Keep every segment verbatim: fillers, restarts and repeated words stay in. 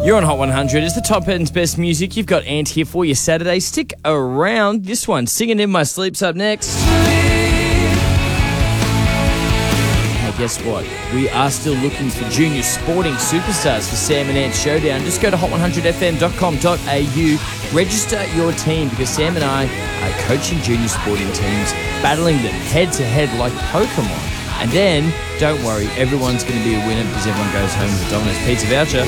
You're on Hot one hundred. It's the top end's best music. You've got Ant here for you Saturday. Stick around. This one, Singing in My Sleep's up next. Hey, guess what? We are still looking for junior sporting superstars for Sam and Ant's Showdown. Just go to hot one hundred f m dot com dot a u. Register your team because Sam and I are coaching junior sporting teams, battling them head-to-head like Pokemon. And then, don't worry, everyone's going to be a winner because everyone goes home with a Domino's Pizza voucher.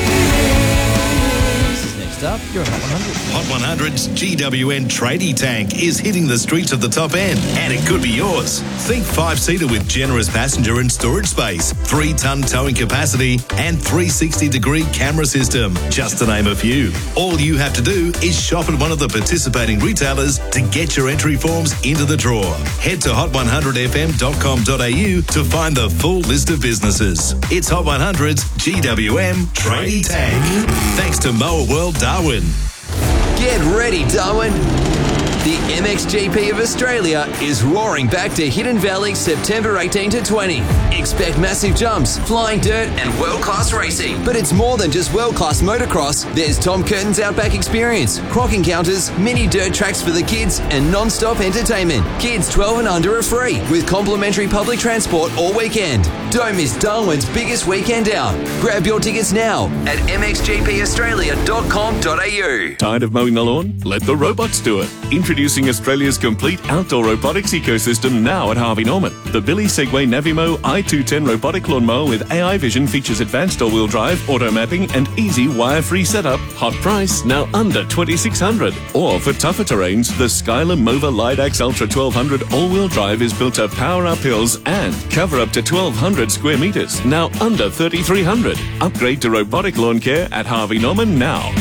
This is next up. You're on Hot one hundred. Hot one hundred's G W N Tradie Tank is hitting the streets of the top end, and it could be yours. Think five-seater with generous passenger and storage space, three-ton towing capacity, and three sixty degree camera system, just to name a few. All you have to do is shop at one of the participating retailers to get your entry forms into the draw. Head to hot one hundred f m dot com dot a u to find the full list of businesses. It's Hot one hundred's G W M Tradie Tank. Thanks to Mower World Darwin. Get ready, Darwin. The M X G P of Australia is roaring back to Hidden Valley September eighteenth to twentieth. Expect massive jumps, flying dirt and world-class racing. But it's more than just world-class motocross. There's Tom Curtin's Outback Experience, croc encounters, mini dirt tracks for the kids and non-stop entertainment. Kids twelve and under are free with complimentary public transport all weekend. Don't miss Darwin's biggest weekend out. Grab your tickets now at m x g p australia dot com dot a u. Tired of mowing the lawn? Let the robots do it. Introducing Australia's complete outdoor robotics ecosystem now at Harvey Norman. The Billy Segway Navimo i two ten robotic lawnmower with A I vision features advanced all-wheel drive, auto mapping and easy wire-free setup. Hot price, now under twenty-six hundred dollars. Or for tougher terrains, the Skylar Mova Lidax Ultra twelve hundred all-wheel drive is built to power up hills and cover up to twelve hundred square metres, now under thirty-three hundred dollars. Upgrade to robotic lawn care at Harvey Norman now.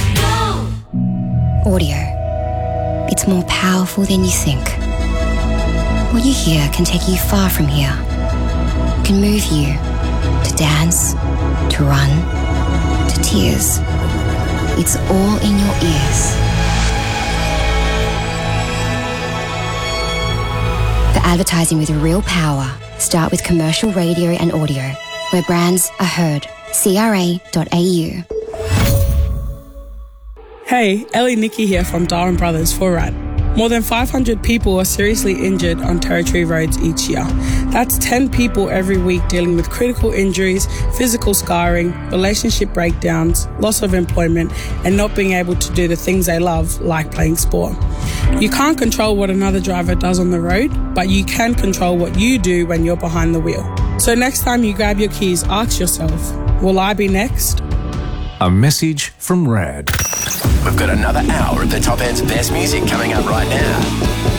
Audio. It's more powerful than you think. What you hear can take you far from here. Can move you to dance, to run, to tears. It's all in your ears. For advertising with real power, start with commercial radio and audio, where brands are heard. c r a dot a u. Hey, Ellie Nicky here from Darwin Brothers for R A D. More than five hundred people are seriously injured on Territory roads each year. That's ten people every week dealing with critical injuries, physical scarring, relationship breakdowns, loss of employment, and not being able to do the things they love, like playing sport. You can't control what another driver does on the road, but you can control what you do when you're behind the wheel. So next time you grab your keys, ask yourself, will I be next? A message from R A D. We've got another hour of the top end's best music coming up right now.